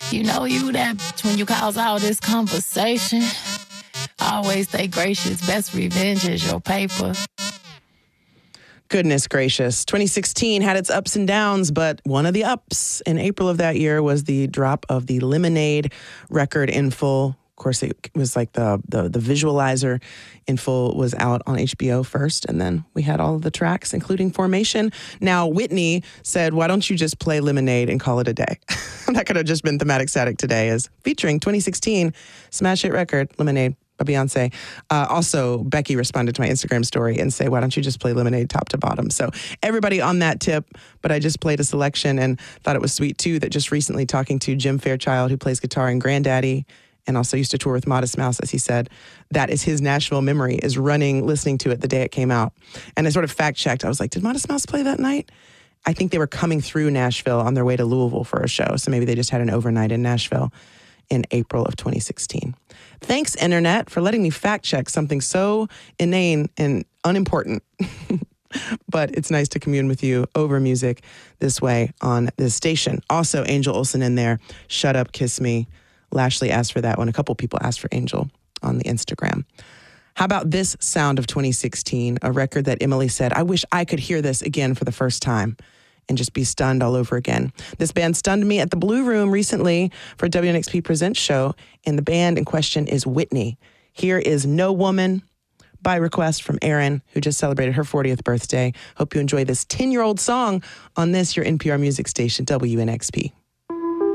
You know you that when you cause all this conversation. Always stay gracious. Best revenge is your paper. Goodness gracious. 2016 had its ups and downs, but one of the ups in April of that year was the drop of the Lemonade record in full. Of course, it was like the visualizer in full was out on HBO first, and then we had all of the tracks, including Formation. Now, Whitney said, why don't you just play Lemonade and call it a day? That could have just been Thematic Static Today, as featuring 2016 smash hit record, Lemonade, by Beyonce. Also, Becky responded to my Instagram story and say, why don't you just play Lemonade top to bottom? So everybody on that tip, but I just played a selection and thought it was sweet, too, that just recently talking to Jim Fairchild, who plays guitar in Granddaddy, and also used to tour with Modest Mouse, as he said, that is his Nashville memory, is listening to it the day it came out. And I sort of fact-checked. I was like, did Modest Mouse play that night? I think they were coming through Nashville on their way to Louisville for a show, so maybe they just had an overnight in Nashville in April of 2016. Thanks, Internet, for letting me fact-check something so inane and unimportant. But it's nice to commune with you over music this way on this station. Also, Angel Olsen in there, Shut Up, Kiss Me. Lashley asked for that one. A couple people asked for Angel on the Instagram. How about this sound of 2016, a record that Emily said, I wish I could hear this again for the first time and just be stunned all over again. This band stunned me at the Blue Room recently for WNXP Presents show, and the band in question is Whitney. Here is No Woman by request from Erin, who just celebrated her 40th birthday. Hope you enjoy this 10-year-old song on this, your NPR music station, WNXP.